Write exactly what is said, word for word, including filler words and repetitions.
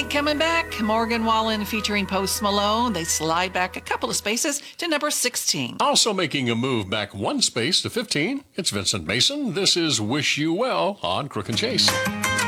right, coming back, Morgan Wallen featuring Post Malone. They slide back a couple of spaces to number sixteen. Also making a move back one space to fifteen, it's Vincent Mason. This is Wish You Well on Crook and Chase.